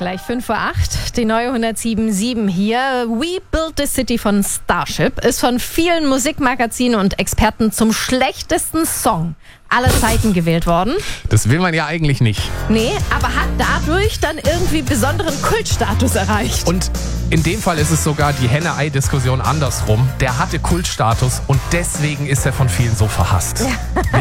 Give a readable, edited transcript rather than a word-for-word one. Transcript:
Gleich 5:08 Uhr, die neue 107.7 hier. We Built the City von Starship ist von vielen Musikmagazinen und Experten zum schlechtesten Song aller Zeiten gewählt worden. Das will man ja eigentlich nicht. Nee, aber hat dadurch dann irgendwie besonderen Kultstatus erreicht. Und in dem Fall ist es sogar die Henne-Ei-Diskussion andersrum. Der hatte Kultstatus und deswegen ist er von vielen so verhasst. Ja.